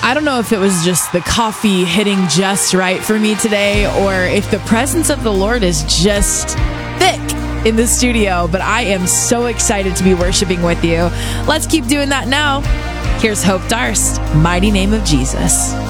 I don't know if it was just the coffee hitting just right for me today, or if the presence of the Lord is just thick in the studio, but I am so excited to be worshiping with you. Let's keep doing that now. Here's Hope Darst, Mighty Name of Jesus.